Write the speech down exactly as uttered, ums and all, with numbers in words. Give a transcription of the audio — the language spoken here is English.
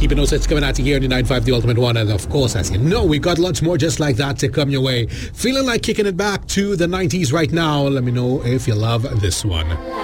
Keep it also, it's coming out here on the nine five, The Ultimate One. And of course, as you know, we got lots more just like that to come your way. Feeling like kicking it back to the nineties right now? Let me know if you love this one.